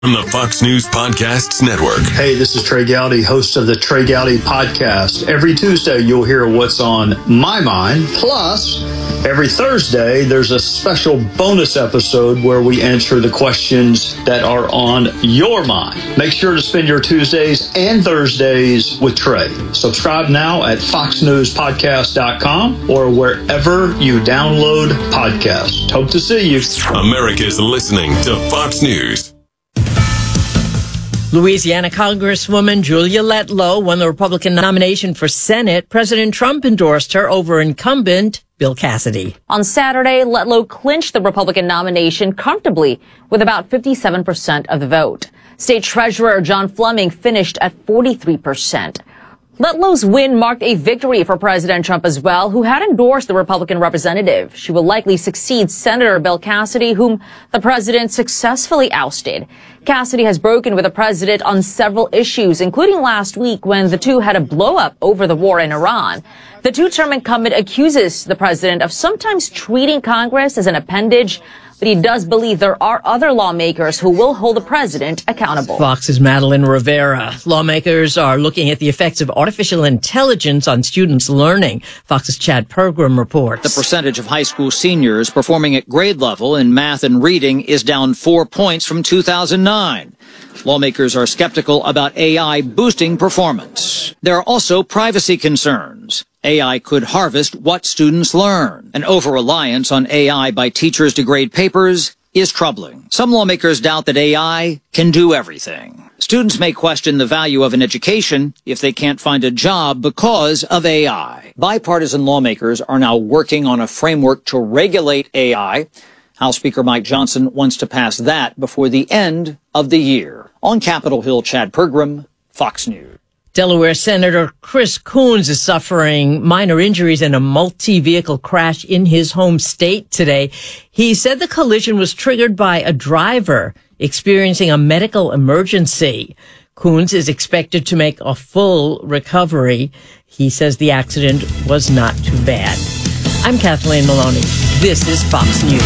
From the Fox News Podcasts Network. Hey, this is Trey Gowdy, host of the Trey Gowdy Podcast. Every Tuesday, you'll hear what's on my mind. Plus, every Thursday, there's a special bonus episode where we answer the questions that are on your mind. Make sure to spend your Tuesdays and Thursdays with Trey. Subscribe now at foxnewspodcast.com or wherever you download podcasts. Hope to see you. America's listening to Fox News. Louisiana Congresswoman Julia Letlow won the Republican nomination for Senate. President Trump endorsed her over incumbent Bill Cassidy. On Saturday, Letlow clinched the Republican nomination comfortably with about 57% of the vote. State Treasurer John Fleming finished at 43%. Letlow's win marked a victory for President Trump as well, who had endorsed the Republican representative. She will likely succeed Senator Bill Cassidy, whom the president successfully ousted. Cassidy has broken with the president on several issues, including last week when the two had a blow-up over the war in Iran. The two-term incumbent accuses the president of sometimes treating Congress as an appendage, but he does believe there are other lawmakers who will hold the president accountable. Fox's Madeline Rivera. Lawmakers are looking at the effects of artificial intelligence on students' learning. Fox's Chad Pergram reports. The percentage of high school seniors performing at grade level in math and reading is down 4 points from 2009. Lawmakers are skeptical about AI boosting performance. There are also privacy concerns. AI could harvest what students learn. An over-reliance on AI by teachers to grade papers is troubling. Some lawmakers doubt that AI can do everything. Students may question the value of an education if they can't find a job because of AI. Bipartisan lawmakers are now working on a framework to regulate AI. House Speaker Mike Johnson wants to pass that before the end of the year. On Capitol Hill, Chad Pergram, Fox News. Delaware Senator Chris Coons is suffering minor injuries in a multi-vehicle crash in his home state today. He said the collision was triggered by a driver experiencing a medical emergency. Coons is expected to make a full recovery. He says the accident was not too bad. I'm Kathleen Maloney. This is Fox News.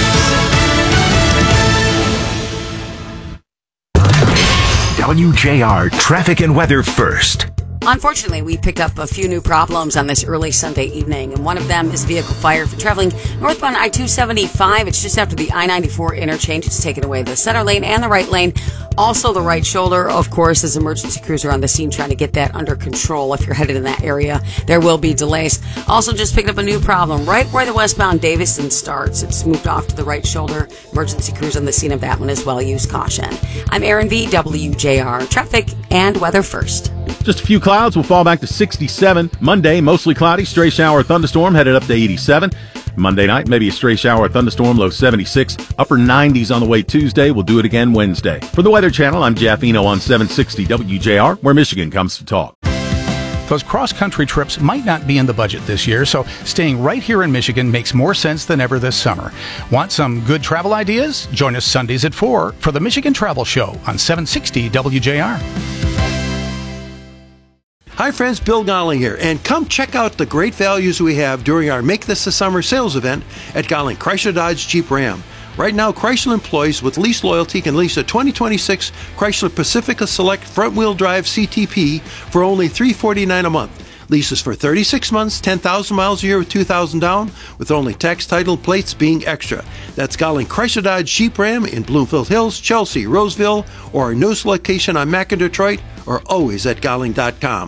WJR Traffic and Weather first. Unfortunately, we picked up a few new problems on this early Sunday evening, and one of them is vehicle fire for traveling northbound I-275. It's just after the I-94 interchange. It's taken away the center lane and the right lane. Also the right shoulder, of course, as emergency crews are on the scene trying to get that under control. If you're headed in that area, there will be delays. Also just picked up a new problem right where the westbound Davison starts. It's moved off to the right shoulder. Emergency crews on the scene of that one as well. Use caution. I'm Erin V, WJR. Traffic and weather first. Just a few clouds will fall back to 67. Monday, mostly cloudy, stray shower, thunderstorm, headed up to 87. Monday night, maybe a stray shower, thunderstorm, low 76. Upper 90s on the way Tuesday. We'll do it again Wednesday. For the Weather Channel, I'm Jeff Eno on 760 WJR, where Michigan comes to talk. Those cross-country trips might not be in the budget this year, so staying right here in Michigan makes more sense than ever this summer. Want some good travel ideas? Join us Sundays at 4 for the Michigan Travel Show on 760 WJR. Hi friends, Bill Golling here, and come check out the great values we have during our Make This a Summer sales event at Golling Chrysler Dodge Jeep Ram. Right now, Chrysler employees with lease loyalty can lease a 2026 Chrysler Pacifica Select front-wheel drive CTP for only $349 a month. Leases for 36 months, 10,000 miles a year with $2,000 down, with only tax title plates being extra. That's Golling Chrysler Dodge Jeep Ram in Bloomfield Hills, Chelsea, Roseville, or our newest location on Mac in Detroit, or always at Golling.com.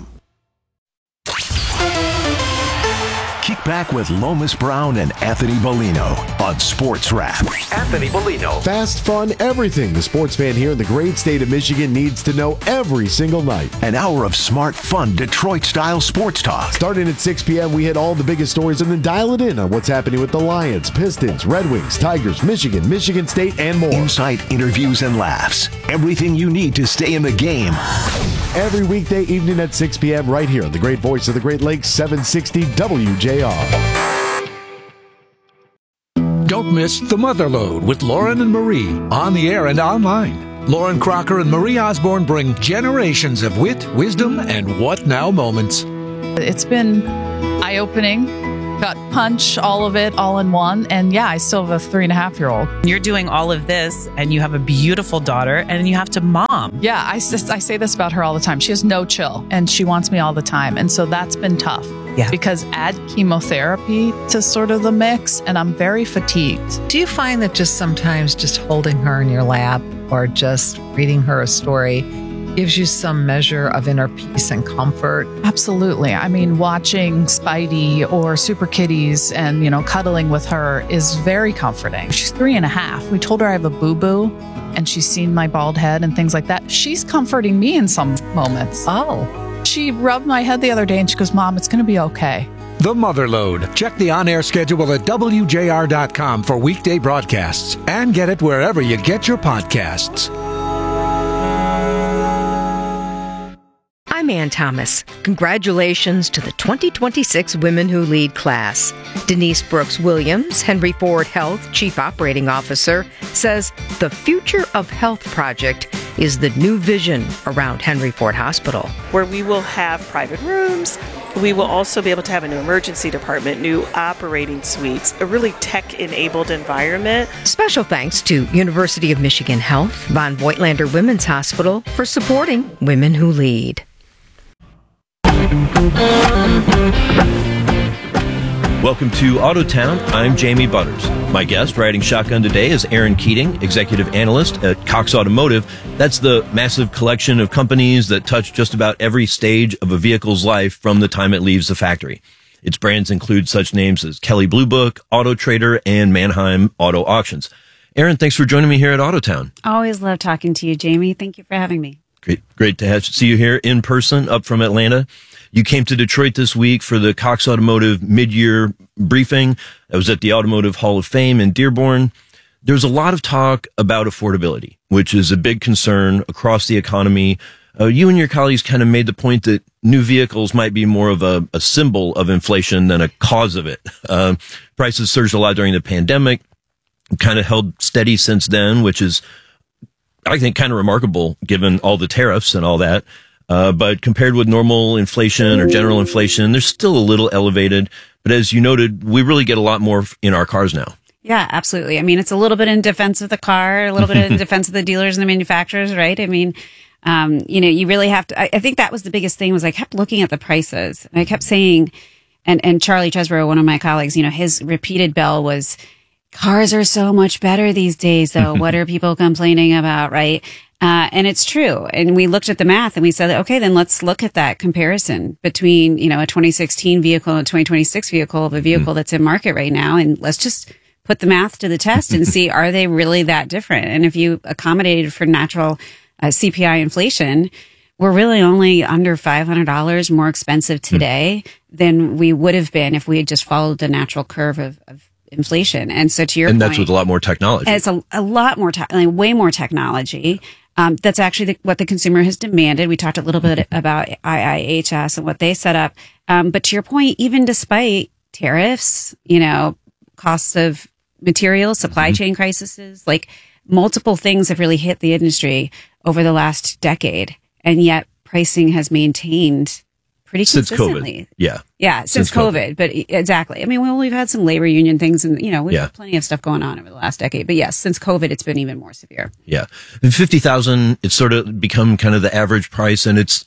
Kick back with Lomas Brown and Anthony Bellino on Sports Wrap. Anthony Bellino. Fast, fun, everything the sports fan here in the great state of Michigan needs to know every single night. An hour of smart, fun, Detroit-style sports talk. Starting at 6 p.m., we hit all the biggest stories and then dial it in on what's happening with the Lions, Pistons, Red Wings, Tigers, Michigan State, and more. Insight, interviews, and laughs. Everything you need to stay in the game. Every weekday evening at 6 p.m. right here on the great voice of the Great Lakes, 760 WJR. Don't miss The Motherlode with Lauren and Marie on the air and online. Lauren Crocker and Marie Osborne bring generations of wit, wisdom, and what now moments. It's been eye-opening Gut punch, all of it, all in one. And yeah, I still have a 3.5-year-old. You're doing all of this and you have a beautiful daughter and you have to mom. Yeah, I say this about her all the time. She has no chill and she wants me all the time. And so that's been tough. Yeah. Because add chemotherapy to sort of the mix and I'm very fatigued. Do you find that just sometimes just holding her in your lap or just reading her a story gives you some measure of inner peace and comfort? Absolutely. I mean, watching Spidey or Super Kitties and, cuddling with her is very comforting. She's 3.5. We told her I have a boo-boo and she's seen my bald head and things like that. She's comforting me in some moments. Oh. She rubbed my head the other day and she goes, Mom, it's going to be okay. The Motherload. Check the on-air schedule at WJR.com for weekday broadcasts and get it wherever you get your podcasts. I'm Ann Thomas. Congratulations to the 2026 Women Who Lead class. Denise Brooks Williams, Henry Ford Health Chief Operating Officer, says the Future of Health project is the new vision around Henry Ford Hospital. Where we will have private rooms, we will also be able to have a new emergency department, new operating suites, a really tech-enabled environment. Special thanks to University of Michigan Health, Von Voigtlander Women's Hospital for supporting Women Who Lead. Welcome to Autotown. I'm Jamie Butters. My guest riding shotgun today is Aaron Keating, executive analyst at Cox Automotive. That's the massive collection of companies that touch just about every stage of a vehicle's life from the time it leaves the factory. Its brands include such names as Kelley Blue Book, Auto Trader, and Manheim Auto Auctions. Aaron, thanks for joining me here at Autotown. Always love talking to you, Jamie. Thank you for having me. Great to see you here in person up from Atlanta. You came to Detroit this week for the Cox Automotive mid-year briefing. I was at the Automotive Hall of Fame in Dearborn. There's a lot of talk about affordability, which is a big concern across the economy. You and your colleagues kind of made the point that new vehicles might be more of a symbol of inflation than a cause of it. Prices surged a lot during the pandemic, kind of held steady since then, which is, I think, kind of remarkable given all the tariffs and all that. But compared with normal inflation or general inflation, they're still a little elevated. But as you noted, we really get a lot more in our cars now. Yeah, absolutely. I mean, it's a little bit in defense of the car, a little bit in defense of the dealers and the manufacturers, right? I mean, you really have to, I think that was the biggest thing was I kept looking at the prices and I kept saying, and Charlie Chesbrough, one of my colleagues, his repeated bell was, cars are so much better these days, though. What are people complaining about, right? And it's true. And we looked at the math and we said, okay, then let's look at that comparison between, a 2016 vehicle and a 2026 vehicle of a vehicle that's in market right now. And let's just put the math to the test and see, are they really that different? And if you accommodated for natural CPI inflation, we're really only under $500 more expensive today than we would have been if we had just followed the natural curve of inflation. And so to your point. And that's with a lot more technology. It's a lot more, way more technology. That's actually what the consumer has demanded. We talked a little bit about IIHS and what they set up. But to your point, even despite tariffs, costs of materials, supply chain crises, like multiple things have really hit the industry over the last decade. And yet pricing has maintained pretty consistently. Since COVID. Yeah, since COVID. But exactly. I mean, we've had some labor union things and, we've had plenty of stuff going on over the last decade. But yes, since COVID, it's been even more severe. Yeah. And $50,000, it's sort of become kind of the average price and it's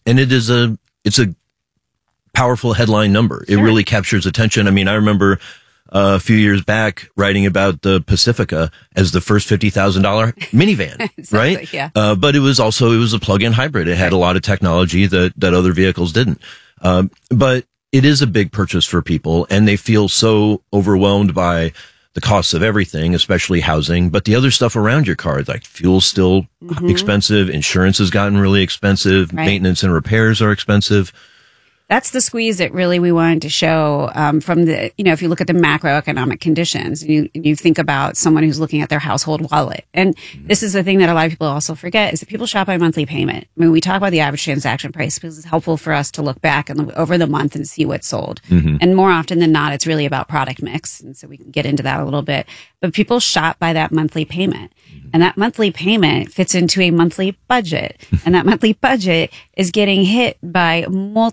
a powerful headline number. Sure. It really captures attention. I mean, I remember a few years back writing about the Pacifica as the first $50,000 minivan, exactly, right? Yeah. But it was a plug-in hybrid. It had a lot of technology that other vehicles didn't. But it is a big purchase for people and they feel so overwhelmed by the costs of everything, especially housing, but the other stuff around your car, like fuel's still expensive. Insurance has gotten really expensive. Right. Maintenance and repairs are expensive. That's the squeeze that really we wanted to show from the, if you look at the macroeconomic conditions, and you think about someone who's looking at their household wallet. And this is the thing that a lot of people also forget is that people shop by monthly payment. I mean, we talk about the average transaction price because it's helpful for us to look back and over the month and see what's sold. And more often than not, it's really about product mix. And so we can get into that a little bit. But people shop by that monthly payment. And that monthly payment fits into a monthly budget. And that monthly budget is getting hit by multiple things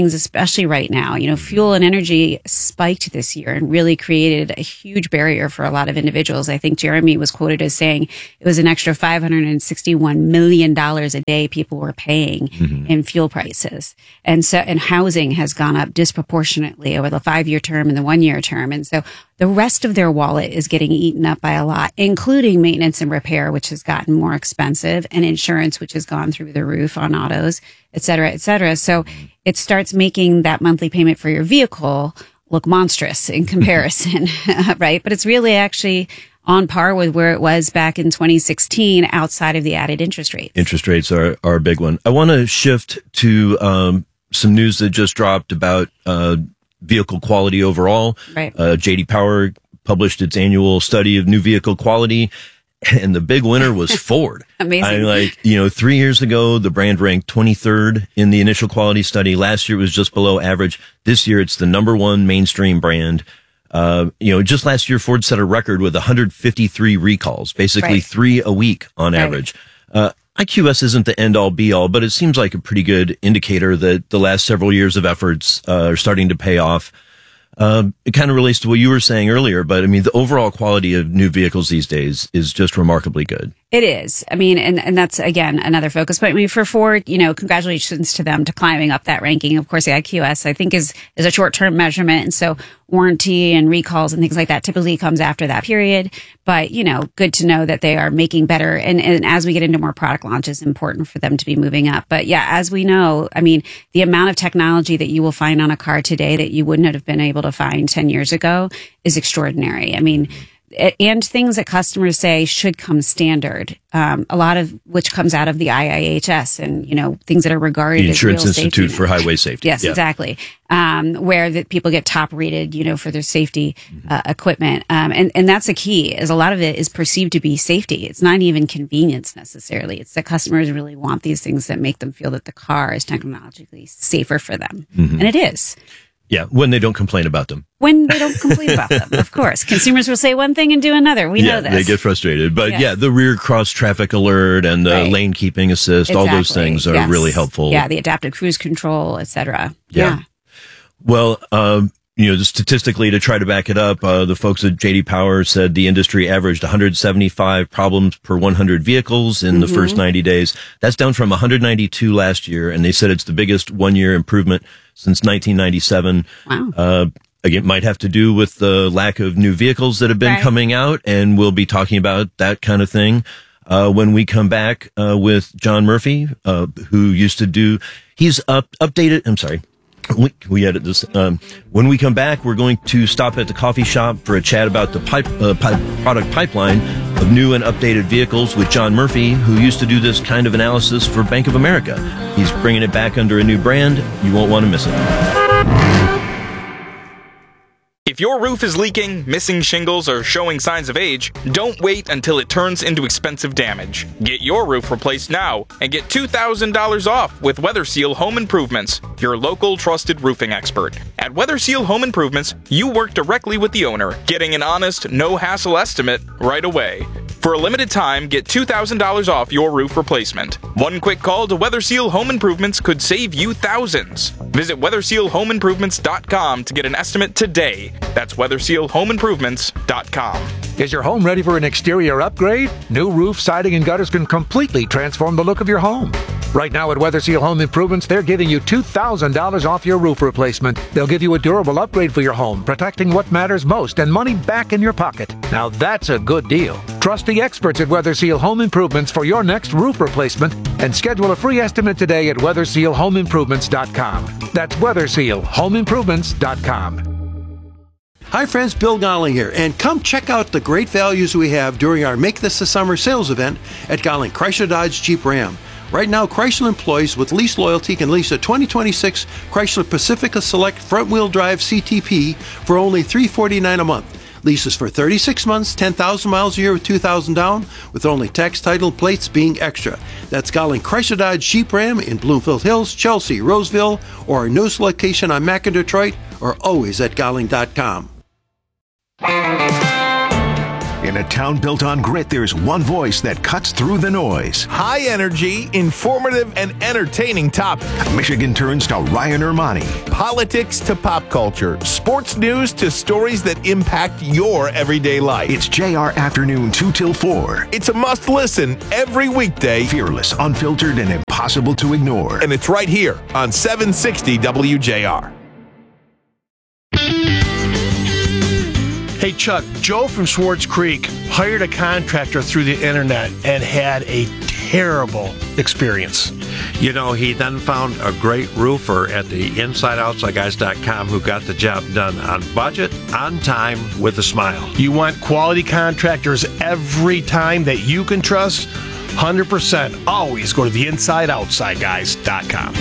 things, especially right now. Fuel and energy spiked this year and really created a huge barrier for a lot of individuals. I think Jeremy was quoted as saying it was an extra $561 million a day people were paying in fuel prices. And housing has gone up disproportionately over the 5-year term and the 1-year term. And so the rest of their wallet is getting eaten up by a lot, including maintenance and repair, which has gotten more expensive, and insurance, which has gone through the roof on autos, et cetera, et cetera. So it starts making that monthly payment for your vehicle look monstrous in comparison, right? But it's really actually on par with where it was back in 2016 outside of the added interest rates. Interest rates are a big one. I want to shift to some news that just dropped about vehicle quality overall. Right. J.D. Power published its annual study of new vehicle quality, and the big winner was Ford. Amazing. 3 years ago, the brand ranked 23rd in the initial quality study. Last year it was just below average. This year it's the number one mainstream brand. Just last year, Ford set a record with 153 recalls, basically 3 a week on average. IQS isn't the end all be all, but it seems like a pretty good indicator that the last several years of efforts are starting to pay off. It kind of relates to what you were saying earlier, but the overall quality of new vehicles these days is just remarkably good. It is. And that's, again, another focus. But for Ford, congratulations to them to climbing up that ranking. Of course, the IQS, I think, is a short-term measurement. And so warranty and recalls and things like that typically comes after that period. But, good to know that they are making better. And as we get into more product launches, important for them to be moving up. But yeah, as we know, the amount of technology that you will find on a car today that you wouldn't have been able to find 10 years ago is extraordinary. And things that customers say should come standard, a lot of which comes out of the IIHS and, things that are regarded the as real Insurance Institute for Highway Safety. Yes, exactly. Where that people get top rated, for their safety equipment. And that's a key, is a lot of it is perceived to be safety. It's not even convenience necessarily. It's that customers really want these things that make them feel that the car is technologically safer for them. And it is. Yeah, when they don't complain about them. When they don't complain about them, of course. Consumers will say one thing and do another. We know this. They get frustrated. But the rear cross traffic alert and the lane keeping assist, all those things are really helpful. Yeah, the adaptive cruise control, et cetera. Yeah. Well, statistically, to try to back it up, the folks at J.D. Power said the industry averaged 175 problems per 100 vehicles in the first 90 days. That's down from 192 last year, and they said it's the biggest 1-year improvement since 1997. Wow. Again, might have to do with the lack of new vehicles that have been coming out, and we'll be talking about that kind of thing when we come back with John Murphy, who used to do, he's updated, I'm sorry. We edit this. When we come back, we're going to stop at the coffee shop for a chat about the product pipeline of new and updated vehicles with John Murphy, who used to do this kind of analysis for Bank of America. He's bringing it back under a new brand. You won't want to miss it. If your roof is leaking, missing shingles, or showing signs of age, don't wait until it turns into expensive damage. Get your roof replaced now and get $2,000 off with WeatherSeal Home Improvements, your local trusted roofing expert. At WeatherSeal Home Improvements, you work directly with the owner, getting an honest, no-hassle estimate right away. For a limited time, get $2,000 off your roof replacement. One quick call to WeatherSeal Home Improvements could save you thousands. Visit WeatherSealHomeImprovements.com to get an estimate today. That's WeatherSealHomeImprovements.com. Is your home ready for an exterior upgrade? New roof, siding, and gutters can completely transform the look of your home. Right now at WeatherSeal Home Improvements, they're giving you $2,000 off your roof replacement. They'll give you a durable upgrade for your home, protecting what matters most and money back in your pocket. Now that's a good deal. Trust the experts at WeatherSeal Home Improvements for your next roof replacement and schedule a free estimate today at WeatherSealHomeImprovements.com. That's WeatherSealHomeImprovements.com. Hi friends, Bill Golling here, and come check out the great values we have during our Make This the Summer sales event at Golling Chrysler Dodge Jeep Ram. Right now, Chrysler employees with lease loyalty can lease a 2026 Chrysler Pacifica Select front-wheel drive CTP for only $349 a month. Leases for 36 months, 10,000 miles a year with $2,000 down, with only tax, title, plates being extra. That's Golling Chrysler Dodge Jeep Ram in Bloomfield Hills, Chelsea, Roseville, or our newest location on Mac in Detroit, or always at Golling.com. In a town built on grit, there's one voice that cuts through the noise. High energy, informative, and entertaining topics. Michigan turns to Ryan Ermani. Politics to pop culture. Sports news to stories that impact your everyday life. It's JR Afternoon 2 till 4. It's a must listen every weekday. Fearless, unfiltered, and impossible to ignore. And it's right here on 760 WJR. Hey, Chuck, Joe from Swartz Creek hired a contractor through the internet and had a terrible experience. You know, he then found a great roofer at the InsideOutsideGuys.com who got the job done on budget, on time, with a smile. You want quality contractors every time that you can trust? 100%. Always go to the InsideOutsideGuys.com.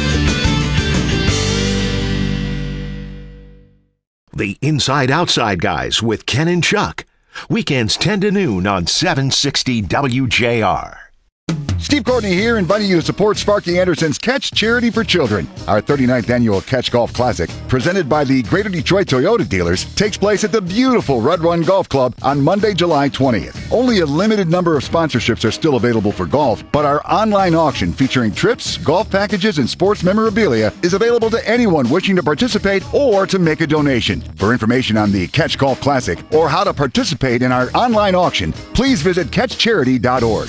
The Inside Outside Guys with Ken and Chuck. Weekends 10 to noon on 760 WJR. Steve Courtney here, inviting you to support Sparky Anderson's Catch Charity for Children. Our 39th annual Catch Golf Classic, presented by the Greater Detroit Toyota dealers, takes place at the beautiful Red Run Golf Club on Monday, July 20th. Only a limited number of sponsorships are still available for golf, but our online auction featuring trips, golf packages, and sports memorabilia is available to anyone wishing to participate or to make a donation. For information on the Catch Golf Classic or how to participate in our online auction, please visit catchcharity.org.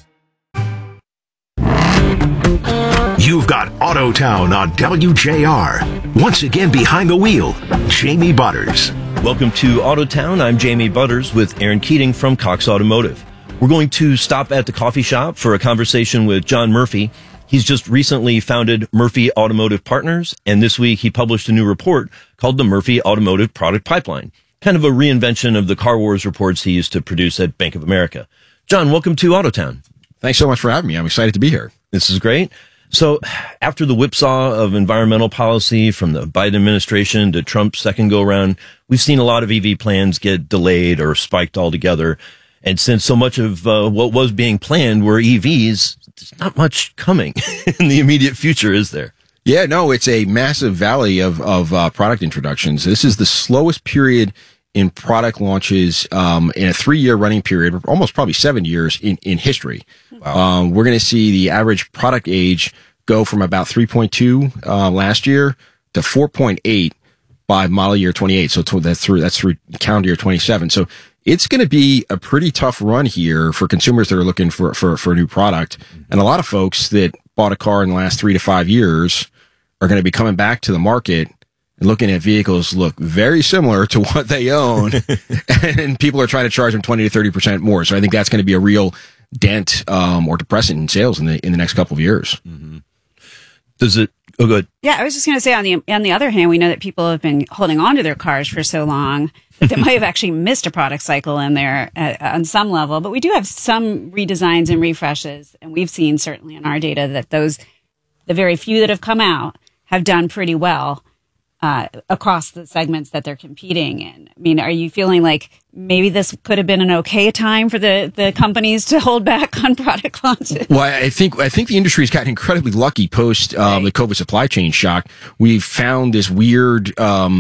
You've got Autotown on WJR. Once again behind the wheel, Jamie Butters. Welcome to Autotown. I'm Jamie Butters with Aaron Keating from Cox Automotive. We're going to stop at the coffee shop for a conversation with John Murphy. He's just recently founded Murphy Automotive Partners, and this week he published a new report called the Murphy Automotive Product Pipeline, kind of a reinvention of the Car Wars reports he used to produce at Bank of America. John, welcome to Autotown. Thanks so much for having me. I'm excited to be here. This is great. So after the whipsaw of environmental policy from the Biden administration to Trump's second go-around, we've seen a lot of EV plans get delayed or spiked altogether. And since so much of what was being planned were EVs, there's not much coming in the immediate future, is there? Yeah, no, it's a massive valley of product introductions. This is the slowest period in product launches in a 3-year running period, almost probably 7 years in history. Wow. We're going to see the average product age go from about 3.2 last year to 4.8 by model year 28. So that's through calendar year 27. So it's going to be a pretty tough run here for consumers that are looking for a new product. And a lot of folks that bought a car in the last 3 to 5 years are going to be coming back to the market and looking at vehicles look very similar to what they own. And people are trying to charge them 20 to 30% more. So I think that's going to be a real dent or depressant in sales in the next couple of years. Mm-hmm. Does it? Oh, good. Yeah, I was just going to say on the other hand, we know that people have been holding on to their cars for so long that they might have actually missed a product cycle in there on some level. But we do have some redesigns and refreshes, and we've seen certainly in our data that the very few that have come out have done pretty well across the segments that they're competing in. I mean, are you feeling like maybe this could have been an okay time for the companies to hold back on product launches? Well, I think the industry's gotten incredibly lucky post the COVID supply chain shock. We've found this weird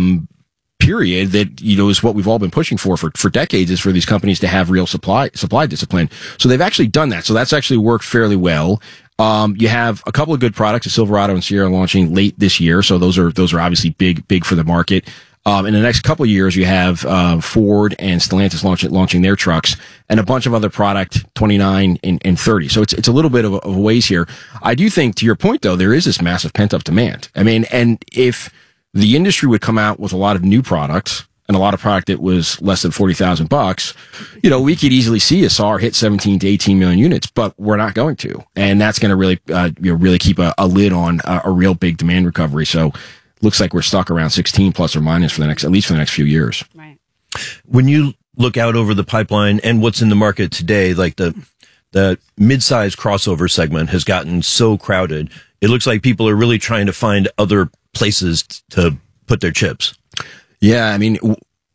period that, you know, is what we've all been pushing for decades, is for these companies to have real supply discipline. So they've actually done that. So that's actually worked fairly well. You have a couple of good products, the Silverado and Sierra, launching late this year. So those are obviously big for the market. In the next couple of years, you have Ford and Stellantis launching their trucks, and a bunch of other product, 29 and 30. So it's a little bit of a ways here. I do think, to your point, though, there is this massive pent-up demand. I mean, and if the industry would come out with a lot of new products and a lot of product that was less than $40,000, you know, we could easily see a SAR hit 17 to 18 million units, but we're not going to. And that's going to really keep a lid on a real big demand recovery. So looks like we're stuck around 16 plus or minus at least for the next few years. Right. When you look out over the pipeline and what's in the market today, like the mid-size crossover segment has gotten so crowded, it looks like people are really trying to find other places to put their chips. Yeah, I mean,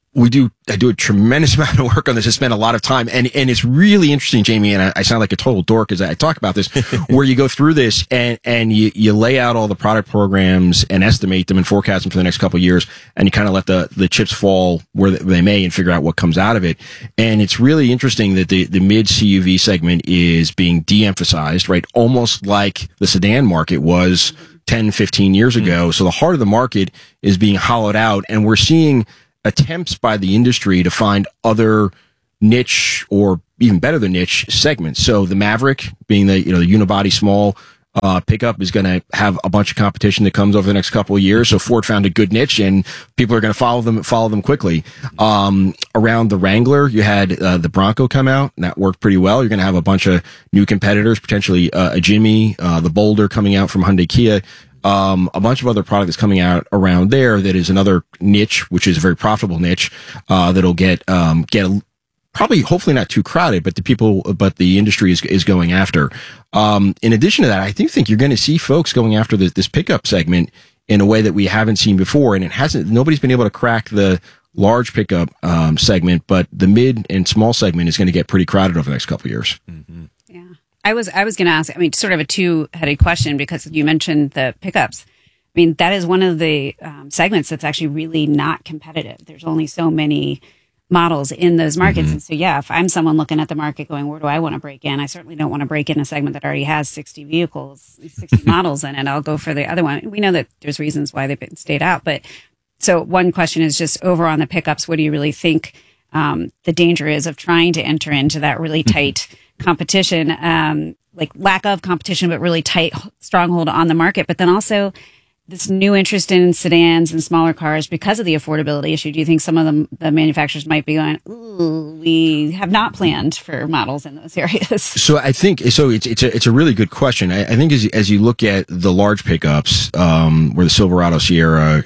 I do a tremendous amount of work on this. I spend a lot of time, and it's really interesting, Jamie. And I sound like a total dork as I talk about this, where you go through this and you lay out all the product programs and estimate them and forecast them for the next couple of years, and you kind of let the chips fall where they may and figure out what comes out of it. And it's really interesting that the mid CUV segment is being de-emphasized, right? Almost like the sedan market was 10, 15 years ago. So the heart of the market is being hollowed out, and we're seeing attempts by the industry to find other niche or even better than niche segments. So the Maverick, being the unibody small pickup, is going to have a bunch of competition that comes over the next couple of years. So Ford found a good niche, and people are going to follow them quickly. Around the Wrangler, you had the Bronco come out, and that worked pretty well. You're going to have a bunch of new competitors, potentially a Jimmy, the Boulder coming out from Hyundai Kia. A bunch of other product that's coming out around there that is another niche, which is a very profitable niche, that'll get probably, hopefully not too crowded, but the industry is going after. In addition to that, I think you're going to see folks going after this pickup segment in a way that we haven't seen before. And nobody's been able to crack the large pickup, segment, but the mid and small segment is going to get pretty crowded over the next couple of years. Mm-hmm. I was going to ask, sort of a two-headed question, because you mentioned the pickups. That is one of the segments that's actually really not competitive. There's only so many models in those markets. Mm-hmm. And so, if I'm someone looking at the market going, where do I want to break in? I certainly don't want to break in a segment that already has 60 models in it. I'll go for the other one. We know that there's reasons why they've been stayed out. But so one question is just over on the pickups, what do you really think the danger is of trying to enter into that really tight competition, like lack of competition, but really tight stronghold on the market, but then also this new interest in sedans and smaller cars because of the affordability issue? Do you think some of the manufacturers might be going, ooh, we have not planned for models in those areas? So I think it's a really good question. I think as you look at the large pickups, where the Silverado, Sierra,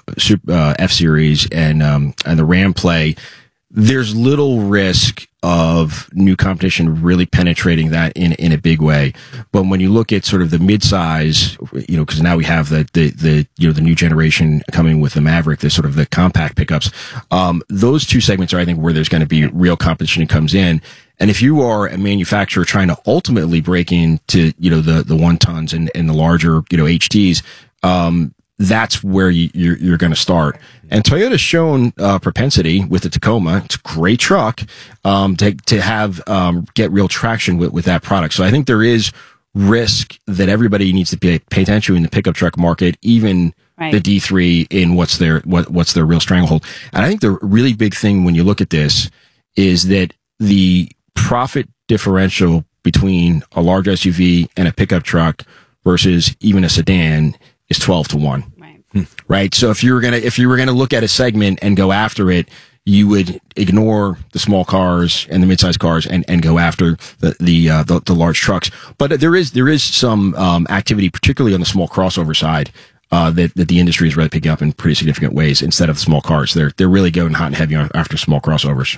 F Series, and the Ram play, there's little risk of new competition really penetrating that in a big way. But when you look at sort of the midsize, because now we have the new generation coming with the Maverick, the sort of the compact pickups, those two segments are, I think, where there's going to be real competition that comes in. And if you are a manufacturer trying to ultimately break into, the 1 tons and the larger, HTs, that's where you're going to start. And Toyota's shown propensity with the Tacoma. It's a great truck to have get real traction with that product. So I think there is risk that everybody needs to pay attention in the pickup truck market, even the D3 in what's their real stranglehold. And I think the really big thing when you look at this is that the profit differential between a large SUV and a pickup truck versus even a sedan is 12-1. Right. So if you were gonna look at a segment and go after it, you would ignore the small cars and the mid-sized cars and go after the large trucks. But there is some activity, particularly on the small crossover side, that the industry is really picking up in pretty significant ways. Instead of the small cars, they're really going hot and heavy after small crossovers.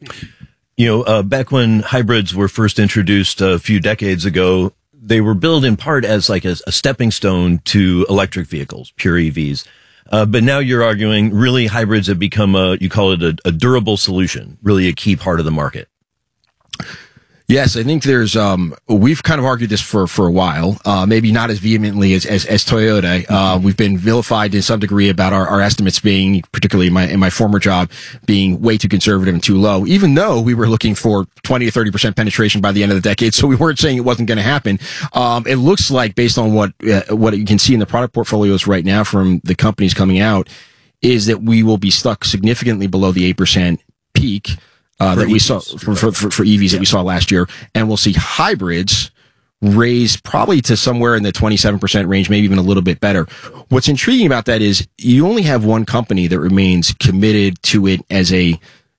Back when hybrids were first introduced a few decades ago, they were billed in part as like a stepping stone to electric vehicles, pure EVs. But now you're arguing really hybrids have become you call it a durable solution, really a key part of the market. Yes, I think there's, we've kind of argued this for a while, maybe not as vehemently as Toyota. We've been vilified to some degree about our estimates being, particularly in my former job, being way too conservative and too low, even though we were looking for 20 to 30% penetration by the end of the decade. So we weren't saying it wasn't going to happen. It looks like, based on what you can see in the product portfolios right now from the companies coming out, is that we will be stuck significantly below the 8% peak that we saw for EVs that we saw last year, and we'll see hybrids raise probably to somewhere in the 27% range, maybe even a little bit better. What's intriguing about that is you only have one company that remains committed to it as a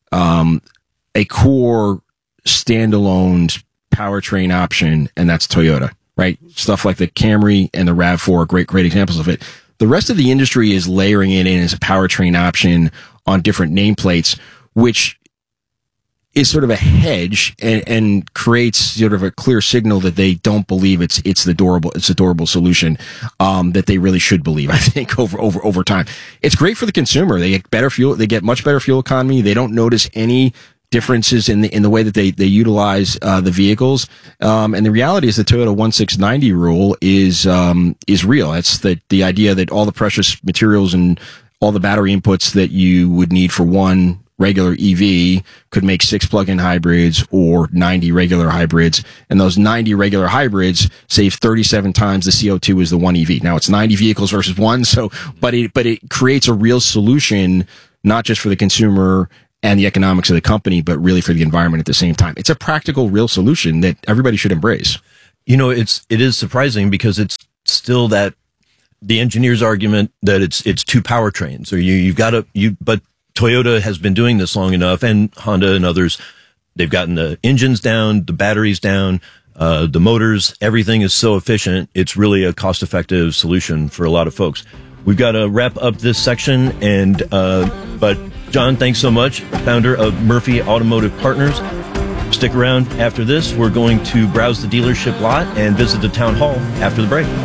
core standalone powertrain option, and that's Toyota, right? Stuff like the Camry and the RAV4 are great examples of it. The rest of the industry is layering it in as a powertrain option on different nameplates, which is sort of a hedge and creates sort of a clear signal that they don't believe it's a durable solution that they really should believe. I think over time, it's great for the consumer. They get better fuel. They get much better fuel economy. They don't notice any differences in the way that they utilize the vehicles. And the reality is the Toyota 1690 rule is real. It's the idea that all the precious materials and all the battery inputs that you would need for one regular EV could make 6 plug-in hybrids or 90 regular hybrids. And those 90 regular hybrids save 37 times the CO2 as the one EV. Now it's 90 vehicles versus one. But it creates a real solution, not just for the consumer and the economics of the company, but really for the environment at the same time. It's a practical, real solution that everybody should embrace. You know, it is surprising because it's still that the engineer's argument that it's two powertrains, or but Toyota has been doing this long enough, and Honda and others, they've gotten the engines down, the batteries down, the motors, everything is so efficient. It's really a cost-effective solution for a lot of folks. We've got to wrap up this section, but John, thanks so much, founder of Murphy Automotive Partners. Stick around after this. We're going to browse the dealership lot and visit the town hall after the break.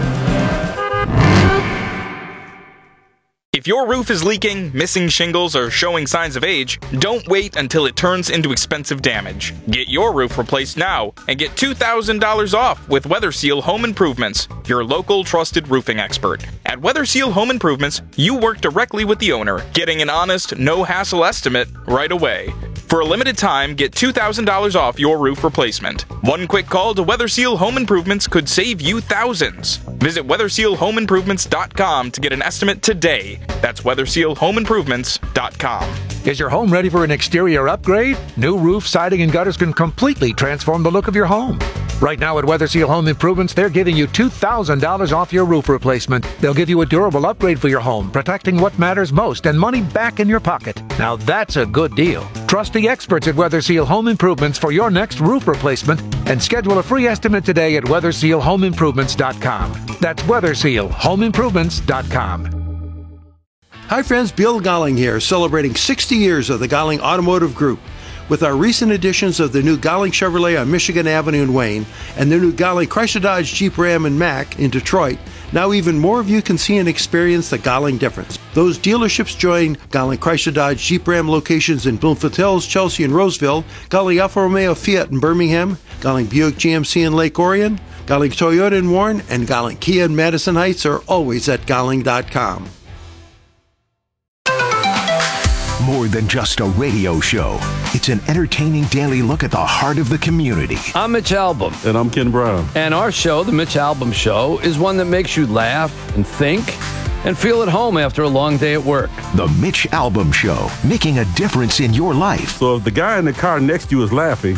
If your roof is leaking, missing shingles, or showing signs of age, don't wait until it turns into expensive damage. Get your roof replaced now and get $2,000 off with WeatherSeal Home Improvements, your local trusted roofing expert. At WeatherSeal Home Improvements, you work directly with the owner, getting an honest, no-hassle estimate right away. For a limited time, get $2,000 off your roof replacement. One quick call to WeatherSeal Home Improvements could save you thousands. Visit WeatherSealHomeImprovements.com to get an estimate today. That's WeatherSealHomeImprovements.com. Is your home ready for an exterior upgrade? New roof, siding, and gutters can completely transform the look of your home. Right now at WeatherSeal Home Improvements, they're giving you $2,000 off your roof replacement. They'll give you a durable upgrade for your home, protecting what matters most and money back in your pocket. Now that's a good deal. Trust the experts at WeatherSeal Home Improvements for your next roof replacement and schedule a free estimate today at WeatherSealHomeImprovements.com. That's WeatherSealHomeImprovements.com. Hi friends, Bill Golling here, celebrating 60 years of the Golling Automotive Group. With our recent additions of the new Golling Chevrolet on Michigan Avenue in Wayne and the new Golling Chrysler Dodge Jeep Ram and Mack in Detroit, now even more of you can see and experience the Golling difference. Those dealerships join Golling Chrysler Dodge Jeep Ram locations in Bloomfield Hills, Chelsea, and Roseville, Golling Alfa Romeo Fiat in Birmingham, Golling Buick GMC in Lake Orion, Golling Toyota in Warren, and Golling Kia in Madison Heights are always at Golling.com. More than just a radio show. It's an entertaining daily look at the heart of the community. I'm Mitch Albom. And I'm Ken Brown. And our show, The Mitch Albom Show, is one that makes you laugh and think and feel at home after a long day at work. The Mitch Albom Show, making a difference in your life. So if the guy in the car next to you is laughing,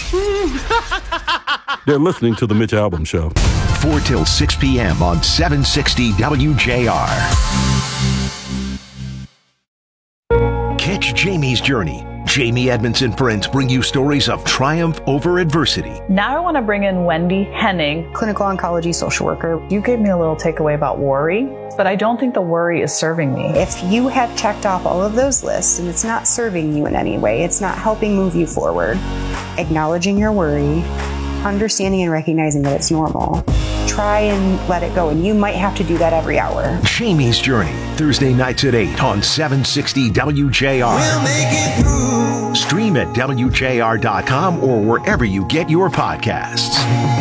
they're listening to The Mitch Albom Show. 4 till 6 p.m. on 760 WJR. Catch Jamie's journey. Jamie Edmondson Prince bring you stories of triumph over adversity. Now I want to bring in Wendy Henning, clinical oncology social worker. You gave me a little takeaway about worry, but I don't think the worry is serving me. If you have checked off all of those lists and it's not serving you in any way, it's not helping move you forward, acknowledging your worry, understanding and recognizing that it's normal. Try and let it go, and you might have to do that every hour. Jamie's Journey, Thursday nights at 8 on 760 WJR. We'll make it through. Stream at WJR.com or wherever you get your podcasts.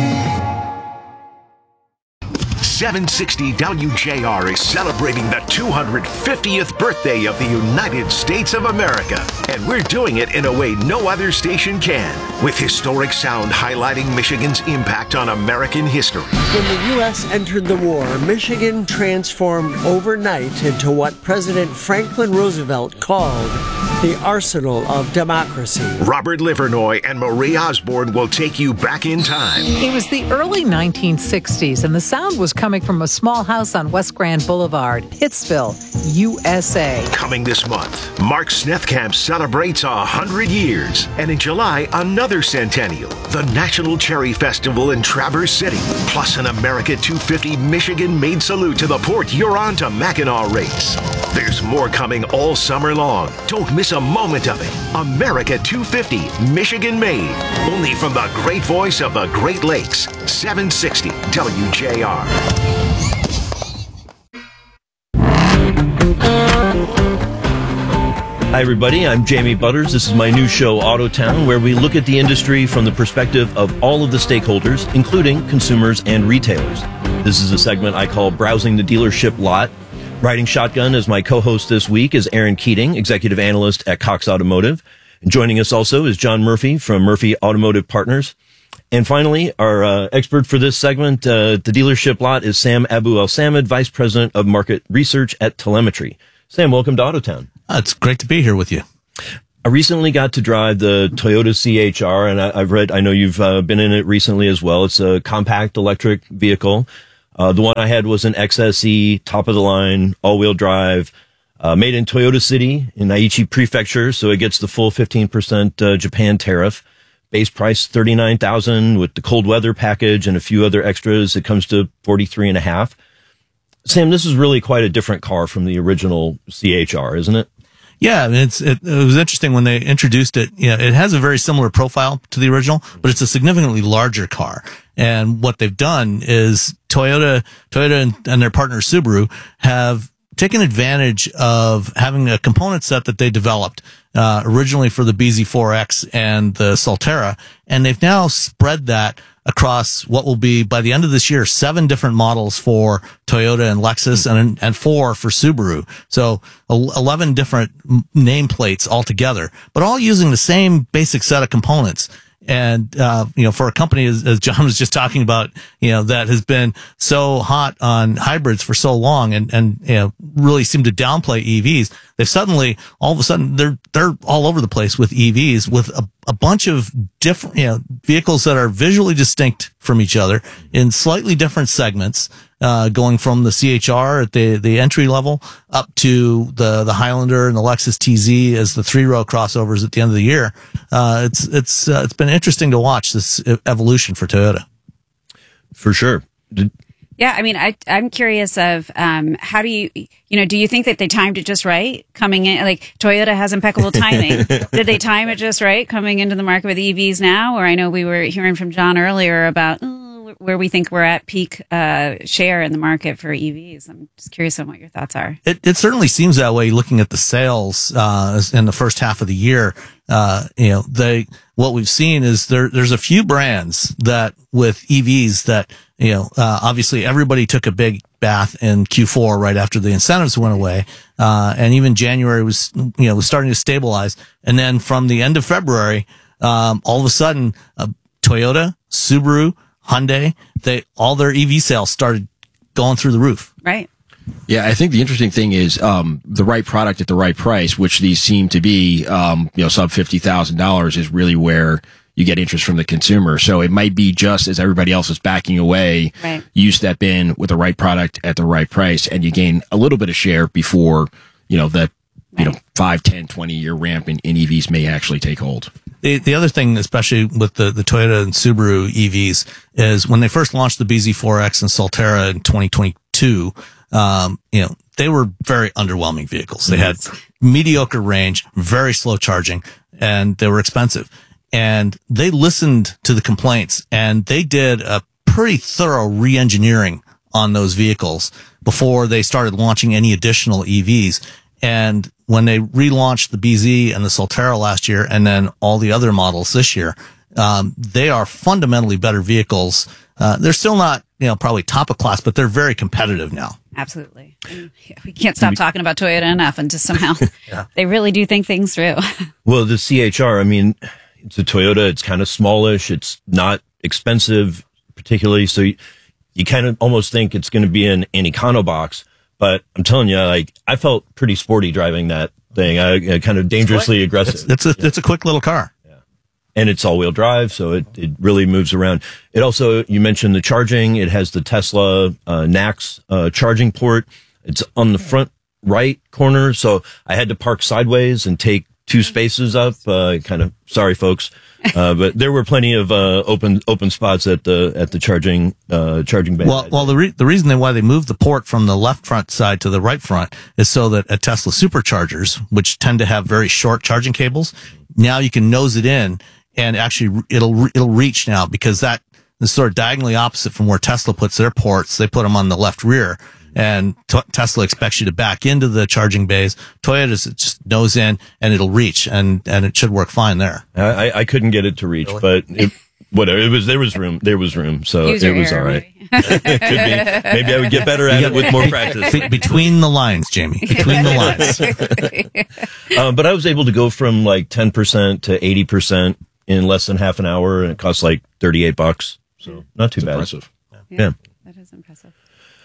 760 WJR is celebrating the 250th birthday of the United States of America. And we're doing it in a way no other station can, with historic sound highlighting Michigan's impact on American history. When the U.S. entered the war, Michigan transformed overnight into what President Franklin Roosevelt called the arsenal of democracy. Robert Livernoy and Marie Osborne will take you back in time. It was the early 1960s, and the sound was coming from a small house on West Grand Boulevard, Pittsville, USA. Coming this month, Mark Snethkamp celebrates 100 years. And in July, another centennial, the National Cherry Festival in Traverse City, plus an America 250 Michigan-made salute to the Port Huron to Mackinac race. There's more coming all summer long. Don't miss a moment of it. America 250, Michigan made. Only from the great voice of the Great Lakes. 760 WJR. Hi, everybody. I'm Jamie Butters. This is my new show, Autotown, where we look at the industry from the perspective of all of the stakeholders, including consumers and retailers. This is a segment I call Browsing the Dealership Lot. Riding shotgun as my co-host this week is Aaron Keating, executive analyst at Cox Automotive. And joining us also is John Murphy from Murphy Automotive Partners. And finally, our expert for this segment, the dealership lot, is Sam Abu El-Samad, Vice President of Market Research at Telemetry. Sam, welcome to Autotown. It's great to be here with you. I recently got to drive the Toyota CHR, and I know you've been in it recently as well. It's a compact electric vehicle. The one I had was an XSE, top of the line, all-wheel drive, made in Toyota City in Aichi Prefecture, so it gets the full 15% Japan tariff. Base price $39,000 with the cold weather package and a few other extras. It comes to $43,500. Sam, this is really quite a different car from the original CHR, isn't it? Yeah, it was interesting when they introduced it. You know, it has a very similar profile to the original, but it's a significantly larger car. And what they've done is Toyota and their partner Subaru have taken advantage of having a component set that they developed originally for the BZ4X and the Solterra, and they've now spread that across what will be, by the end of this year, 7 different models for Toyota and Lexus and 4 for Subaru. So 11 different nameplates altogether, but all using the same basic set of components. And, for a company, as John was just talking about, that has been so hot on hybrids for so long and really seem to downplay EVs, they've suddenly, all of a sudden, they're all over the place with EVs with a bunch of different, vehicles that are visually distinct from each other in slightly different segments, going from the CHR at the entry level up to the Highlander and the Lexus TZ as the 3-row crossovers at the end of the year. It's been interesting to watch this evolution for Toyota. For sure. Yeah, I mean, I'm curious of how do you think that they timed it just right coming in? Like Toyota has impeccable timing. Did they time it just right coming into the market with EVs now? Or I know we were hearing from John earlier about where we think we're at peak share in the market for EVs. I'm just curious on what your thoughts are. It certainly seems that way looking at the sales in the first half of the year. What we've seen is there's a few brands that with EVs that obviously everybody took a big bath in Q4 right after the incentives went away, and even January was starting to stabilize, and then from the end of February, all of a sudden, Toyota, Subaru, Hyundai, all their EV sales started going through the roof. Right. Yeah, I think the interesting thing is the right product at the right price, which these seem to be, sub $50,000 is really where you get interest from the consumer. So it might be just as everybody else is backing away, right, you step in with the right product at the right price and you gain a little bit of share before, that 5, 10, 20-year ramp in EVs may actually take hold. The other thing, especially with the Toyota and Subaru EVs, is when they first launched the BZ4X and Solterra in 2022, they were very underwhelming vehicles. They had mediocre range, very slow charging, and they were expensive. And they listened to the complaints, and they did a pretty thorough re-engineering on those vehicles before they started launching any additional EVs. And when they relaunched the BZ and the Solterra last year, and then all the other models this year, they are fundamentally better vehicles. They're still not, probably top of class, but they're very competitive now. Absolutely. We can't stop talking about Toyota enough, and just somehow they really do think things through. Well, the CHR, it's a Toyota. It's kind of smallish. It's not expensive particularly. So you kind of almost think it's going to be an econo box. But I'm telling you, I felt pretty sporty driving that thing. I kind of dangerously aggressive. It's a quick little car. Yeah. And it's all-wheel drive, so it really moves around. It also, you mentioned the charging. It has the Tesla NACS charging port. It's on the front right corner, so I had to park sideways and take 2 spaces up. Kind of sorry, folks. But there were plenty of open spots at the charging bay. Well, the reason why they moved the port from the left front side to the right front is so that at Tesla superchargers, which tend to have very short charging cables, now you can nose it in and actually it'll reach now, because that is sort of diagonally opposite from where Tesla puts their ports. They put them on the left rear. And Tesla expects you to back into the charging bays. Toyota's just nose in and it'll reach, and it should work fine there. I couldn't get it to reach, but whatever. There was room, so it was all right. Could be. Maybe I would get better at it with more practice. Between the lines, Jamie. Between the lines. But I was able to go from like 10% to 80% in less than half an hour, and it costs like $38. So not too bad. Impressive. Yeah. That is impressive.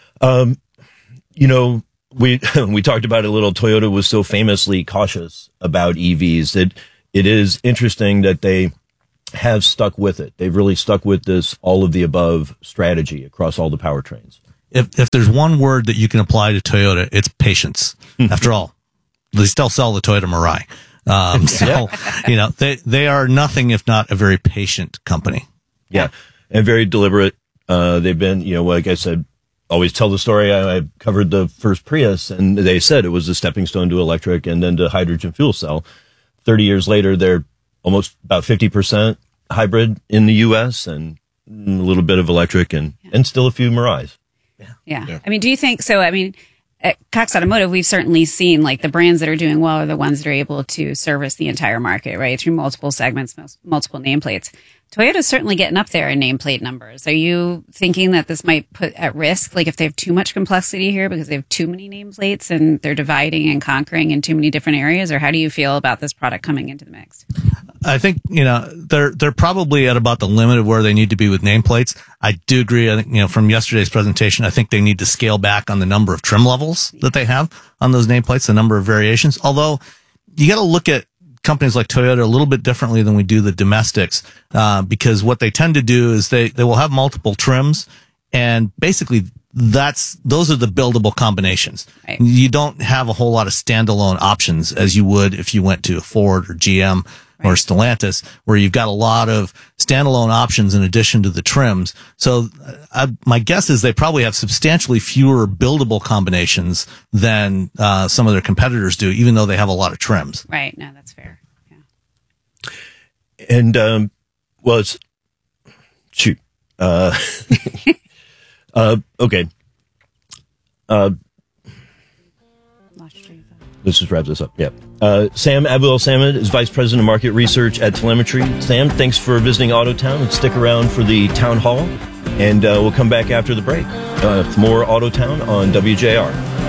We talked about it a little. Toyota was so famously cautious about EVs that it is interesting that they have stuck with it. They've really stuck with this all of the above strategy across all the powertrains. If there's one word that you can apply to Toyota, it's patience. After all, they still sell the Toyota Mirai. They are nothing if not a very patient company. Yeah. And very deliberate. They've been, like I said, always tell the story. I covered the first Prius, and they said it was a stepping stone to electric and then to hydrogen fuel cell. 30 years later, they're almost about 50% hybrid in the U.S. and a little bit of electric and still a few Mirais. Yeah. I mean, do you think so? I mean, at Cox Automotive, we've certainly seen like the brands that are doing well are the ones that are able to service the entire market, right? Through multiple segments, multiple nameplates. Toyota's certainly getting up there in nameplate numbers. Are you thinking that this might put at risk, like if they have too much complexity here because they have too many nameplates and they're dividing and conquering in too many different areas? Or how do you feel about this product coming into the mix? I think, they're probably at about the limit of where they need to be with nameplates. I do agree. I think, from yesterday's presentation, I think they need to scale back on the number of trim levels that they have on those nameplates, the number of variations. Although you got to look at companies like Toyota a little bit differently than we do the domestics, because what they tend to do is they will have multiple trims, and basically those are the buildable combinations. Right. You don't have a whole lot of standalone options as you would if you went to a Ford or GM or Stellantis, where you've got a lot of standalone options in addition to the trims. So my guess is they probably have substantially fewer buildable combinations than some of their competitors do, even though they have a lot of trims. Right. No, that's fair. Yeah. And, it's, shoot. Okay. Let's just wrap this up. Yeah. Sam Abu-El-Samad is Vice President of Market Research at Telemetry. Sam, thanks for visiting Autotown, and stick around for the town hall, and we'll come back after the break. More Autotown on WJR.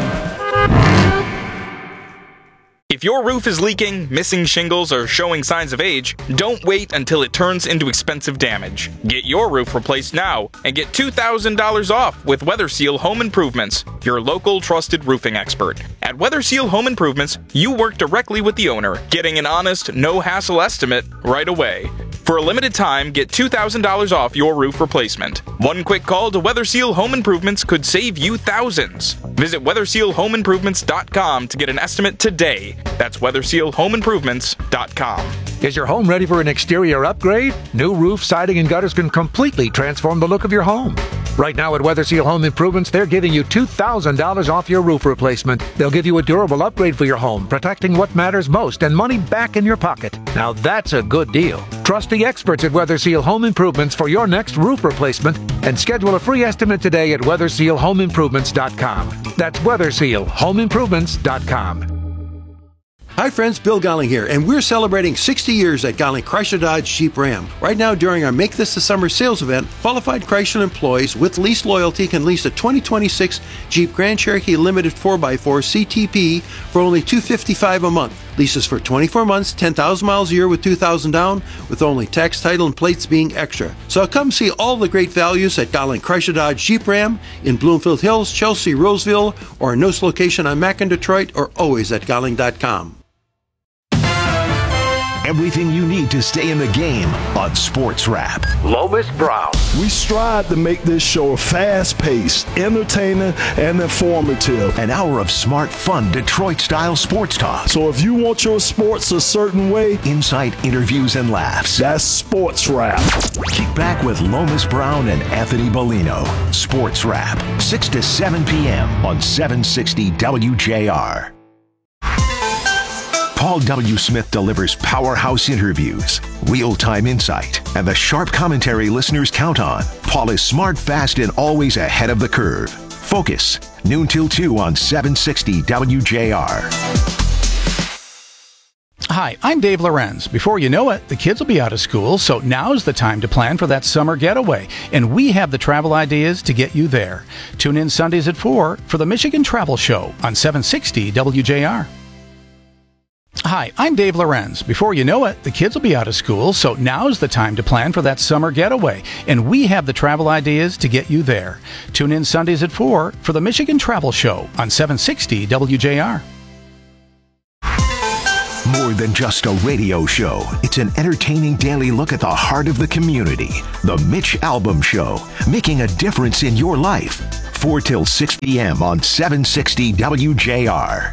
If your roof is leaking, missing shingles, or showing signs of age, don't wait until it turns into expensive damage. Get your roof replaced now and get $2,000 off with WeatherSeal Home Improvements, your local trusted roofing expert. At WeatherSeal Home Improvements, you work directly with the owner, getting an honest, no-hassle estimate right away. For a limited time, get $2,000 off your roof replacement. One quick call to WeatherSeal Home Improvements could save you thousands. Visit WeatherSealHomeImprovements.com to get an estimate today. That's WeatherSealHomeImprovements.com. Is your home ready for an exterior upgrade? New roof, siding, and gutters can completely transform the look of your home. Right now at WeatherSeal Home Improvements, they're giving you $2,000 off your roof replacement. They'll give you a durable upgrade for your home, protecting what matters most and money back in your pocket. Now that's a good deal. Trust the experts at WeatherSeal Home Improvements for your next roof replacement and schedule a free estimate today at WeatherSealHomeImprovements.com. That's WeatherSealHomeImprovements.com. Hi friends, Bill Golling here, and we're celebrating 60 years at Golling Chrysler Dodge Jeep Ram. Right now during our Make This the Summer sales event, qualified Chrysler employees with lease loyalty can lease a 2026 Jeep Grand Cherokee Limited 4x4 CTP for only $255 a month. Leases for 24 months, 10,000 miles a year with $2,000 down, with only tax, title, and plates being extra. So come see all the great values at Golling Chrysler Dodge Jeep Ram in Bloomfield Hills, Chelsea, Roseville, or a NOS location on Mac in Detroit, or always at Golling.com. everything you need to stay in the game on Sports Wrap. Lomas Brown. We strive to make this show fast-paced, entertaining, and informative. An hour of smart, fun, Detroit-style sports talk. So if you want your sports a certain way, insight, interviews, and laughs. That's Sports Wrap. Kick back with Lomas Brown and Anthony Bellino. Sports Wrap, 6 to 7 p.m. on 760 WJR. Paul W. Smith delivers powerhouse interviews, real-time insight, and the sharp commentary listeners count on. Paul is smart, fast, and always ahead of the curve. Focus, noon till 2 on 760 WJR. Hi, I'm Dave Lorenz. Before you know it, the kids will be out of school, so now's the time to plan for that summer getaway. And we have the travel ideas to get you there. Tune in Sundays at 4 for the Michigan Travel Show on 760 WJR. Hi, I'm Dave Lorenz. Before you know it, the kids will be out of school, so now's the time to plan for that summer getaway. And we have the travel ideas to get you there. Tune in Sundays at 4 for the Michigan Travel Show on 760 WJR. More than just a radio show, it's an entertaining daily look at the heart of the community. The Mitch Albom Show, making a difference in your life. 4 till 6 p.m. on 760 WJR.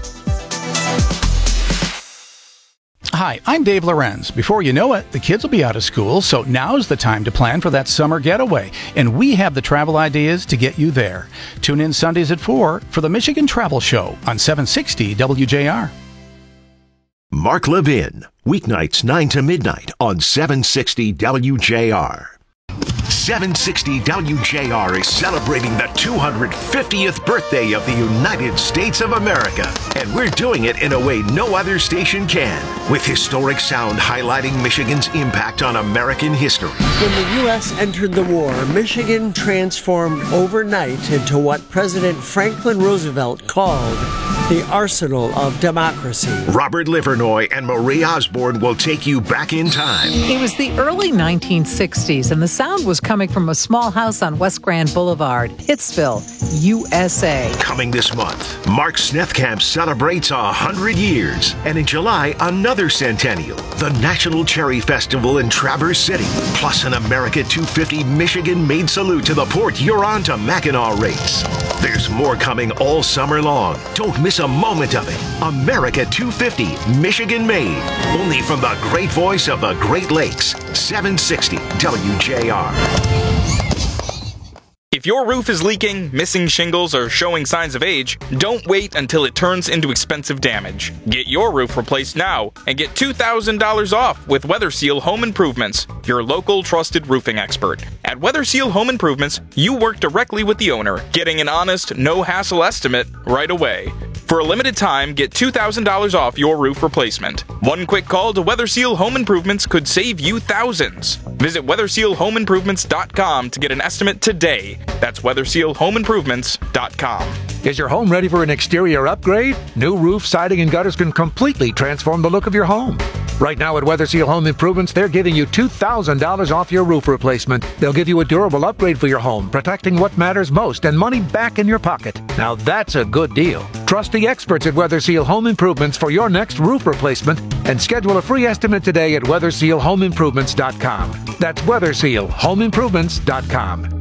Hi, I'm Dave Lorenz. Before you know it, the kids will be out of school, so now's the time to plan for that summer getaway. And we have the travel ideas to get you there. Tune in Sundays at 4 for the Michigan Travel Show on 760 WJR. Mark Levin, weeknights 9 to midnight on 760 WJR. 760 WJR is celebrating the 250th birthday of the United States of America. And we're doing it in a way no other station can, with historic sound highlighting Michigan's impact on American history. When the U.S. entered the war, Michigan transformed overnight into what President Franklin Roosevelt called the arsenal of democracy. Robert Livernoy and Marie Osborne will take you back in time. It was the early 1960s, and the sound was coming from a small house on West Grand Boulevard, Pittsville, USA. Coming this month, Mark Snethkamp celebrates 100 years, and in July, another centennial, the National Cherry Festival in Traverse City, plus an America 250 Michigan-made salute to the Port Huron to Mackinac race. There's more coming all summer long. Don't miss a moment of it. America 250, Michigan-made. Only from the great voice of the Great Lakes, 760 WJR. If your roof is leaking, missing shingles, or showing signs of age, don't wait until it turns into expensive damage. Get your roof replaced now and get $2,000 off with WeatherSeal Home Improvements, your local trusted roofing expert. At WeatherSeal Home Improvements, you work directly with the owner, getting an honest, no-hassle estimate right away. For a limited time, get $2,000 off your roof replacement. One quick call to WeatherSeal Home Improvements could save you thousands. Visit WeatherSealHomeImprovements.com to get an estimate today. That's WeatherSealHomeImprovements.com. Is your home ready for an exterior upgrade? New roof, siding, and gutters can completely transform the look of your home. Right now at WeatherSeal Home Improvements, they're giving you $2,000 off your roof replacement. They'll give you a durable upgrade for your home, protecting what matters most and money back in your pocket. Now that's a good deal. Trust the experts at WeatherSeal Home Improvements for your next roof replacement and schedule a free estimate today at WeatherSealHomeImprovements.com. That's WeatherSealHomeImprovements.com.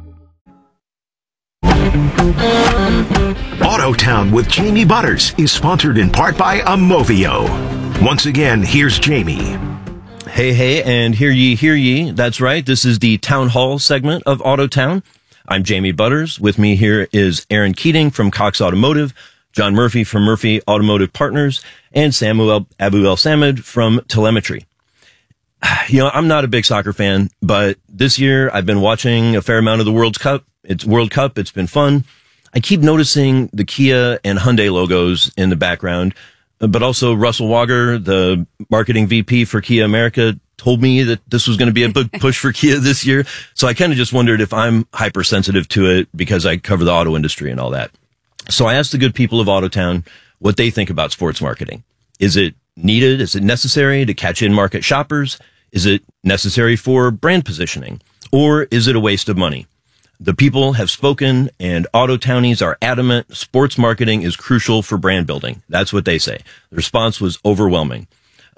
Autotown with Jamie Butters is sponsored in part by Amovio. Once again, here's Jamie. Hey, and hear ye. That's right. This is the Town Hall segment of Autotown. I'm Jamie Butters. With me here is Aaron Keating from Cox Automotive, John Murphy from Murphy Automotive Partners, and Samuel Abu El Samad from Telemetry. You know, I'm not a big soccer fan, but this year I've been watching a fair amount of the World Cup. It's been fun. I keep noticing the Kia and Hyundai logos in the background, but also Russell Wager, the marketing VP for Kia America, told me that this was going to be a big push for Kia this year. So I kind of just wondered if I'm hypersensitive to it because I cover the auto industry and all that. So I asked the good people of Autotown what they think about sports marketing. Is it needed? Is it necessary to catch in-market shoppers? Is it necessary for brand positioning? Or is it a waste of money? The people have spoken, and Autotownies are adamant sports marketing is crucial for brand building. That's what they say. The response was overwhelming.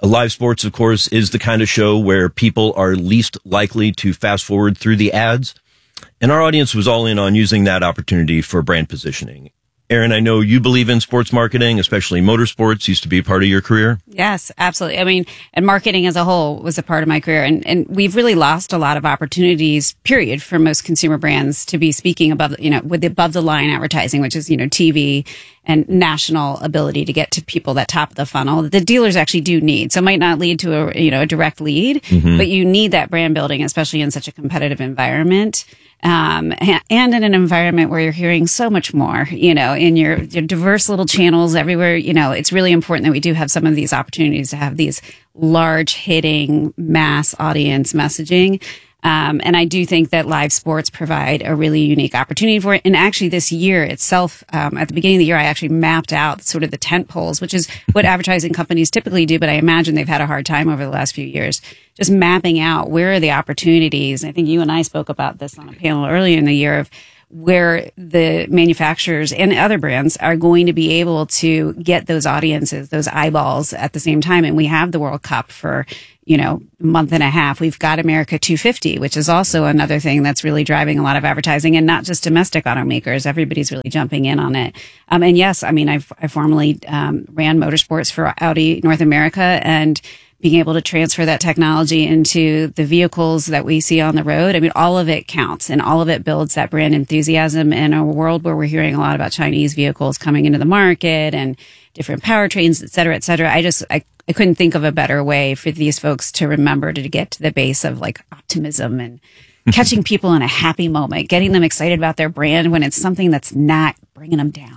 Live sports, of course, is the kind of show where people are least likely to fast forward through the ads. And our audience was all in on using that opportunity for brand positioning. Erin, I know you believe in sports marketing, especially motorsports, used to be a part of your career. Yes, absolutely. I mean, and marketing as a whole was a part of my career. And we've really lost a lot of opportunities, period, for most consumer brands to be speaking above, with above the line advertising, which is, TV and national ability to get to people that top of the funnel that the dealers actually do need. So it might not lead to a direct lead, but you need that brand building, especially in such a competitive environment. And in an environment where you're hearing so much more, in your diverse little channels everywhere, it's really important that we do have some of these opportunities to have these large hitting mass audience messaging. And I do think that live sports provide a really unique opportunity for it. And actually this year itself, at the beginning of the year, I actually mapped out sort of the tent poles, which is what advertising companies typically do. But I imagine they've had a hard time over the last few years, just mapping out where are the opportunities. I think you and I spoke about this on a panel earlier in the year of where the manufacturers and other brands are going to be able to get those audiences, those eyeballs at the same time. And we have the World Cup for, a month and a half. We've got America 250, which is also another thing that's really driving a lot of advertising, and not just domestic automakers. Everybody's really jumping in on it. And yes, I mean, I formerly ran motorsports for Audi North America, and being able to transfer that technology into the vehicles that we see on the road. I mean, all of it counts, and all of it builds that brand enthusiasm in a world where we're hearing a lot about Chinese vehicles coming into the market and different powertrains, et cetera, et cetera. I couldn't think of a better way for these folks to remember to get to the base of like optimism and catching people in a happy moment, getting them excited about their brand when it's something that's not bringing them down.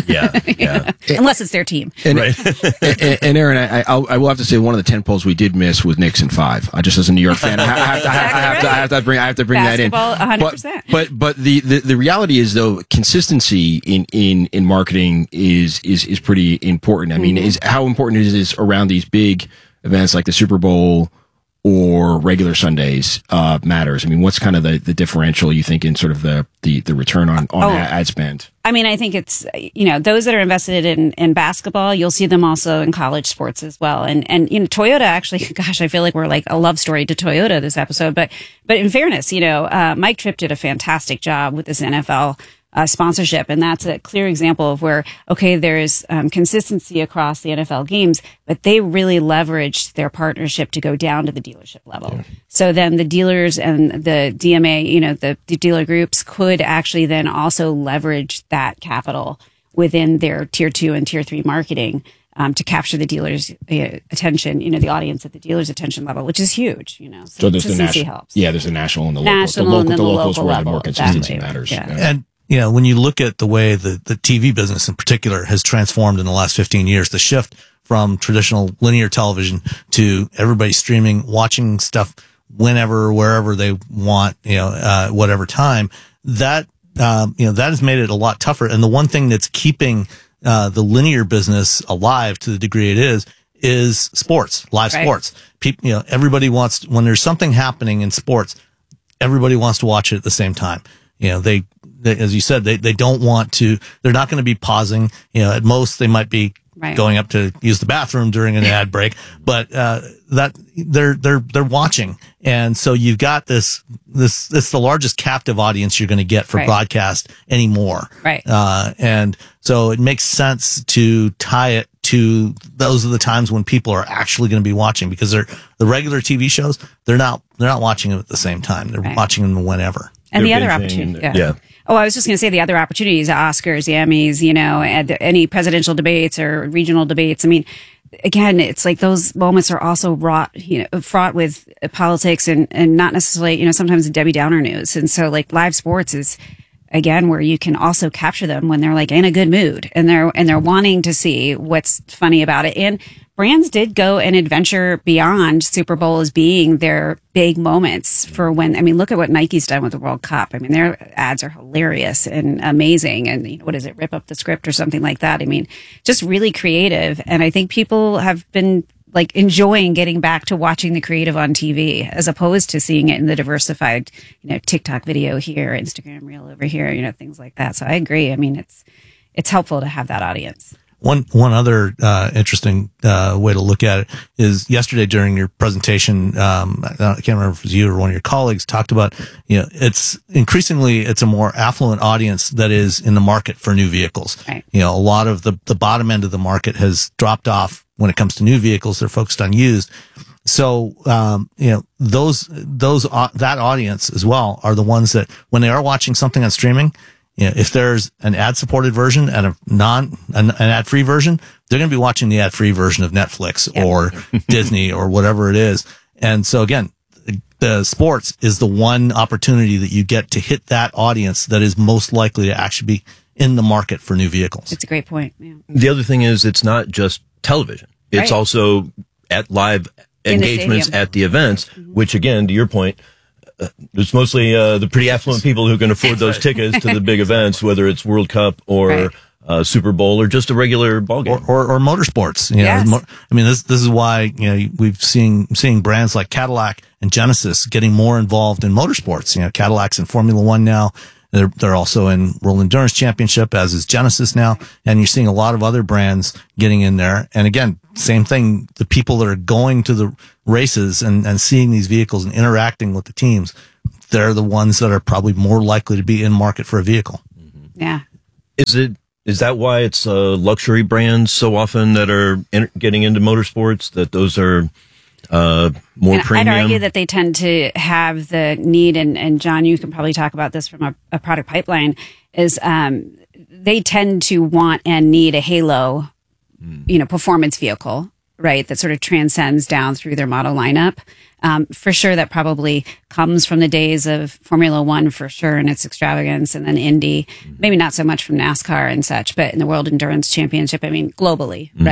Yeah. Unless it's their team. And, and Erin, I will have to say one of the 10 polls we did miss was Knicks in 5. I just as a New York fan, I have to bring Basketball, that in. 100%. But the reality is though, consistency in marketing is pretty important. I mean, is how important it is around these big events like the Super Bowl or regular Sundays matters. I mean, what's kind of the differential you think in sort of the return on ad spend? I mean, I think it's, those that are invested in basketball, you'll see them also in college sports as well. And Toyota actually, gosh, I feel like we're like a love story to Toyota this episode. But in fairness, Mike Tripp did a fantastic job with this NFL sponsorship. And that's a clear example of where, okay, there's consistency across the NFL games, but they really leveraged their partnership to go down to the dealership level. Yeah. So then the dealers and the DMA, the dealer groups could actually then also leverage that capital within their tier 2 and tier 3 marketing to capture the dealer's attention, the audience at the dealer's attention level, which is huge, So there's the national, helps. Yeah, there's the national and the locals where the more consistency matters. Yeah. And when you look at the way the TV business in particular has transformed in the last 15 years, the shift from traditional linear television to everybody streaming, watching stuff whenever, wherever they want, whatever time, that has made it a lot tougher. And the one thing that's keeping the linear business alive to the degree it is sports, live sports. People, everybody wants, when there's something happening in sports, everybody wants to watch it at the same time. They, as you said, they don't want to, they're not going to be pausing. At most they might be going up to use the bathroom during an ad break, but, that they're watching. And so you've got this, it's the largest captive audience you're going to get for broadcast anymore. Right. And so it makes sense to tie it to those are the times when people are actually going to be watching, because the regular TV shows, they're not watching them at the same time. They're watching them whenever. And the other opportunity. Yeah. Oh, I was just going to say the other opportunities, the Oscars, the Emmys, any presidential debates or regional debates. I mean, again, it's like those moments are also fraught with politics and not necessarily, sometimes Debbie Downer news. And so like live sports is, again, where you can also capture them when they're like in a good mood and they're wanting to see what's funny about it. And brands did go and adventure beyond Super Bowl as being their big moments for when, look at what Nike's done with the World Cup. I mean, their ads are hilarious and amazing. And what is it? Rip up the script or something like that. Just really creative. And I think people have been like enjoying getting back to watching the creative on TV as opposed to seeing it in the diversified, TikTok video here, Instagram reel over here, things like that. So I agree. It's helpful to have that audience. One other interesting way to look at it is yesterday during your presentation, I can't remember if it was you or one of your colleagues talked about, it's a more affluent audience that is in the market for new vehicles. Right. A lot of the bottom end of the market has dropped off when it comes to new vehicles. They're focused on used. So, that audience as well are the ones that when they are watching something on streaming, if there's an ad-supported version and an ad-free version, they're going to be watching the ad-free version of Netflix or Disney or whatever it is. And so again, the sports is the one opportunity that you get to hit that audience that is most likely to actually be in the market for new vehicles. It's a great point. Yeah. The other thing is it's not just television. It's Right. also at live In the engagements stadium. at the events, which again, to your point, it's mostly the pretty affluent people who can afford those tickets to the big events, whether it's World Cup or Super Bowl or just a regular ball game or motorsports. Yes. This is why we've seeing brands like Cadillac and Genesis getting more involved in motorsports. Cadillac's in Formula One now. They're also in World Endurance Championship, as is Genesis now, and you're seeing a lot of other brands getting in there. And again, same thing. The people that are going to the races and seeing these vehicles and interacting with the teams, they're the ones that are probably more likely to be in market for a vehicle. Yeah. Is that why it's luxury brands so often that are getting into motorsports? That those are more premium? I'd argue that they tend to have the need, and John, you can probably talk about this from a product pipeline, is they tend to want and need a halo, performance vehicle, right, that sort of transcends down through their model lineup. For sure, that probably comes from the days of Formula One, for sure, and its extravagance, and then Indy. Maybe not so much from NASCAR and such, but in the World Endurance Championship, globally, right?